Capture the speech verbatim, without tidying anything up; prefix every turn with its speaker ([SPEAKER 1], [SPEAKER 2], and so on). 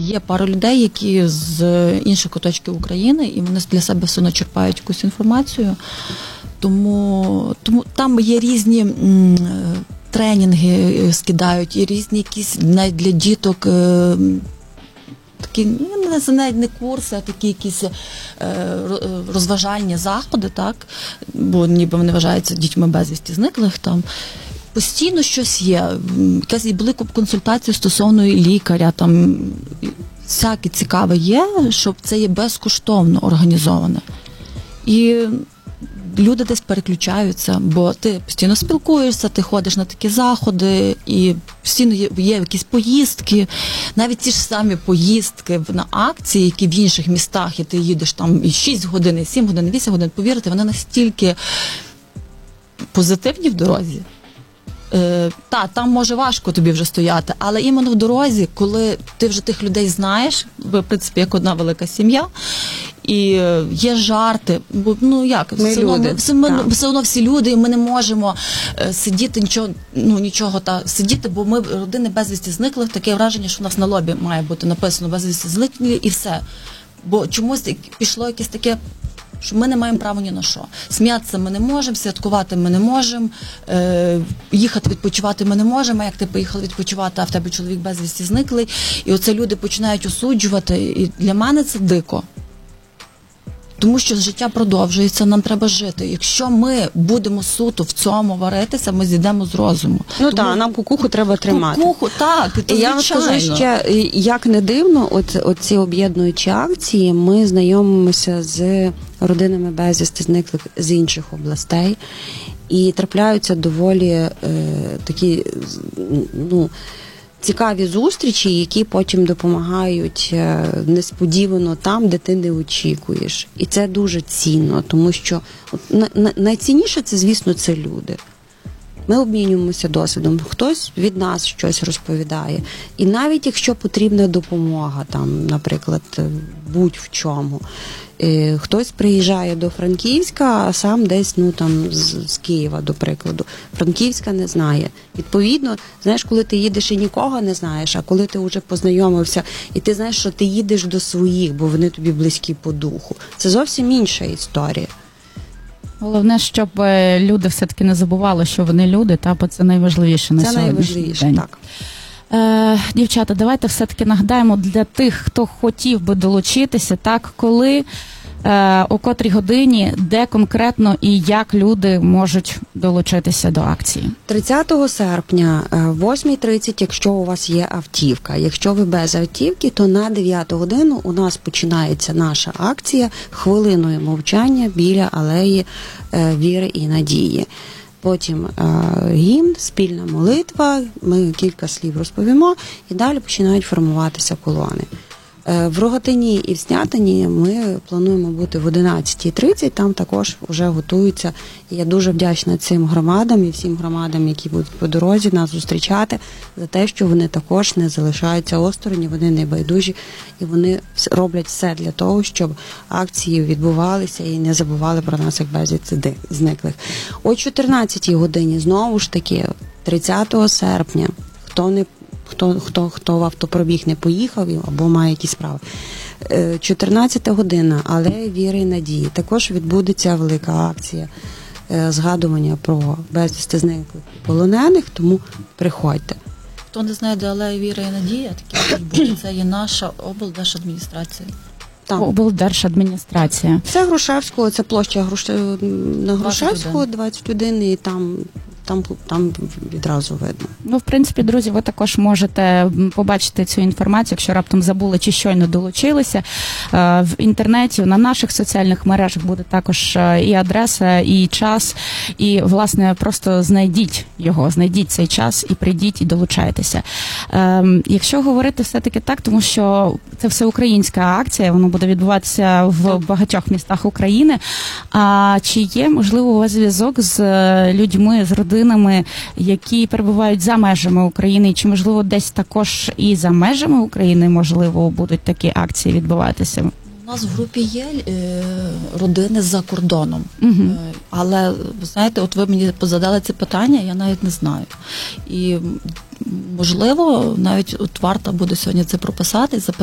[SPEAKER 1] є пара людей, які з інших куточків України, і вони для себе все одно черпають якусь інформацію. Тому, тому там є різні м, тренінги скидають, і різні якісь навіть для діток е, такі, ну, навіть не курси, а такі якісь е, розважальні заходи, так? Бо ніби вони вважаються дітьми безвісті зниклих там. Постійно щось є. Якась були консультації стосовно лікаря, там всяке цікаве є, щоб це є безкоштовно організоване. І люди десь переключаються, бо ти постійно спілкуєшся, ти ходиш на такі заходи, і постійно є, є якісь поїздки, навіть ті ж самі поїздки на акції, які в інших містах, і ти їдеш там і шість годин, і сім годин, і вісім годин, повірте, вони настільки позитивні в дорозі. Е, та, там може важко тобі вже стояти, але іменно в дорозі, коли ти вже тих людей знаєш, ви, в принципі, як одна велика сім'я, і є жарти, бо, ну як,
[SPEAKER 2] ми
[SPEAKER 1] все,
[SPEAKER 2] люди,
[SPEAKER 1] одно, все, ми, все одно всі люди, і ми не можемо е, сидіти, нічого, ну, нічого та, сидіти, бо ми родини безвісті зниклих, таке враження, що у нас на лобі має бути написано безвісті зниклі, і все. Бо чомусь пішло якесь таке, що ми не маємо права ні на що. Сміятися ми не можемо, святкувати ми не можемо, е, їхати відпочивати ми не можемо, а як ти поїхав відпочивати, а в тебе чоловік безвісті зниклий, і оце люди починають осуджувати, і для мене це дико. Тому що життя продовжується, нам треба жити. Якщо ми будемо суто в цьому варитися, ми зійдемо з розуму.
[SPEAKER 2] Ну так, нам кукуху треба тримати.
[SPEAKER 1] Кукуху, так, це
[SPEAKER 2] я вам скажу ще, як не дивно, от, от ці об'єднуючі акції, ми знайомимося з родинами безвісти зниклих з інших областей, і трапляються доволі е, такі, ну, цікаві зустрічі, які потім допомагають несподівано там, де ти не очікуєш. І це дуже цінно, тому що найцінніше це, звісно, це люди. Ми обмінюємося досвідом, хтось від нас щось розповідає. І навіть якщо потрібна допомога, там, наприклад, будь-в чому, хтось приїжджає до Франківська, а сам десь, ну, там, з, з Києва, до прикладу. Франківська не знає. Відповідно, знаєш, коли ти їдеш і нікого не знаєш, а коли ти вже познайомився, і ти знаєш, що ти їдеш до своїх, бо вони тобі близькі по духу. Це зовсім інша історія.
[SPEAKER 3] Головне, щоб люди все-таки не забували, що вони люди, та, бо це найважливіше на
[SPEAKER 2] це
[SPEAKER 3] сьогоднішній
[SPEAKER 2] найважливіше,
[SPEAKER 3] день.
[SPEAKER 2] так.
[SPEAKER 3] Е, дівчата, давайте все-таки нагадаємо для тих, хто хотів би долучитися, так, коли, е, о котрій годині, де конкретно і як люди можуть долучитися до акції.
[SPEAKER 2] тридцятого серпня, восьма тридцять, якщо у вас є автівка. Якщо ви без автівки, то на дев'яту годину у нас починається наша акція хвилиною мовчання біля алеї е, Віри і Надії. Потім е, гімн, спільна молитва, ми кілька слів розповімо, і далі починають формуватися колони. Е, в Рогатині і в Снятині ми плануємо бути в одинадцята тридцять, там також вже готуються. І я дуже вдячна цим громадам і всім громадам, які будуть по дорозі нас зустрічати, за те, що вони також не залишаються осторонь, вони не байдужі, і вони роблять все для того, щоб акції відбувалися і не забували про нас як безвісти зниклих. О чотирнадцятій годині, знову ж таки, тридцятого серпня, хто не Хто, хто, хто в автопробіг не поїхав або має якісь справи. чотирнадцята година, алея Віри і Надії. Також відбудеться велика акція згадування про безвісти зниклих полонених, тому приходьте.
[SPEAKER 1] Хто не знає, де алея Віри і Надія, такі буде, це є наша облдержадміністрація.
[SPEAKER 3] Там. Облдержадміністрація.
[SPEAKER 2] Це Грушевського, це площа Груш... на Грушевського, двадцять один, і там, там, там відразу видно.
[SPEAKER 3] Ну, в принципі, друзі, ви також можете побачити цю інформацію, якщо раптом забули чи щойно долучилися. В інтернеті, на наших соціальних мережах буде також і адреса, і час, і, власне, просто знайдіть його, знайдіть цей час і прийдіть і долучайтеся. Якщо говорити все-таки так, тому що це всеукраїнська акція, воно буде відбуватися в багатьох містах України. А чи є, можливо, у вас зв'язок з людьми, з родинами, які перебувають за межами України? Чи, можливо, десь також і за межами України, можливо, будуть такі акції відбуватися?
[SPEAKER 1] У нас в групі є е, родини за кордоном,
[SPEAKER 3] угу.
[SPEAKER 1] е, але, знаєте, от ви мені задали це питання, я навіть не знаю. І, можливо, навіть от варто буде сьогодні це прописати,